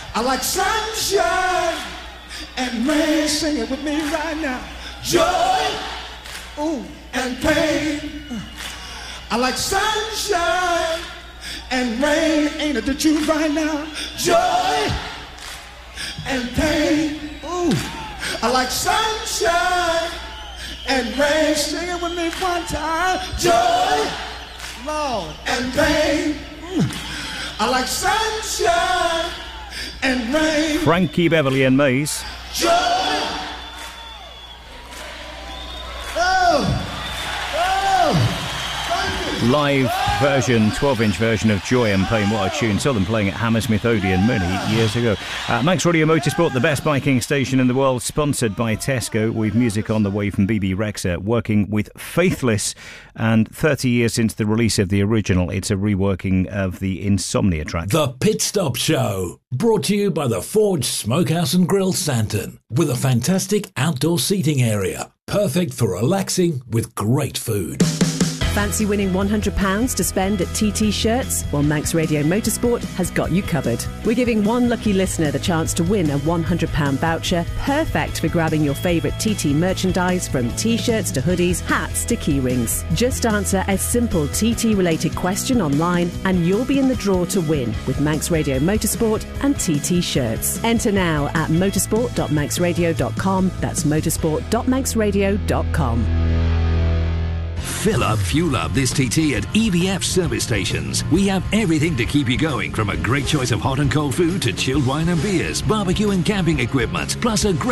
I like sunshine and rain. Sing it with me right now. Joy, ooh, and pain. I like sunshine and rain. Ain't it the truth right now? Joy and pain. Ooh, I like sunshine and rain. Sing it with me one time. Joy, Lord, and pain. I like sunshine and rain. Frankie Beverly and Maze. Joy. Oh. Live version, 12-inch version of Joy and Pain. What a tune. Saw them playing at Hammersmith Odeon many years ago. Manx Radio Motorsport, the best biking station in the world, sponsored by Tesco, with music on the way from BB Rexha, working with Faithless. And 30 years since the release of the original, it's a reworking of the Insomnia track. The Pit Stop Show, brought to you by the Forge Smokehouse and Grill Santon, with a fantastic outdoor seating area, perfect for relaxing with great food. Fancy winning £100 to spend at TT Shirts? Well, Manx Radio Motorsport has got you covered. We're giving one lucky listener the chance to win a £100 voucher, perfect for grabbing your favourite TT merchandise, from T-shirts to hoodies, hats to keyrings. Just answer a simple TT-related question online and you'll be in the draw to win with Manx Radio Motorsport and TT Shirts. Enter now at motorsport.manxradio.com. That's motorsport.manxradio.com. Fill up, fuel up this TT at EVF service stations. We have everything to keep you going, from a great choice of hot and cold food to chilled wine and beers, barbecue and camping equipment, plus a great